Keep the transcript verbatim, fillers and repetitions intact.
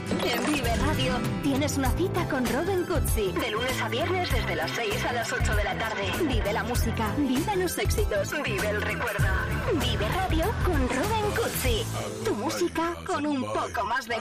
En Vive Radio tienes una cita con Robin Cutsi. De lunes a viernes desde las seis a las ocho de la tarde. Vive la música, vive los éxitos, vive el recuerdo. Vive Radio con Robin Cutsi. Tu música con un poco más de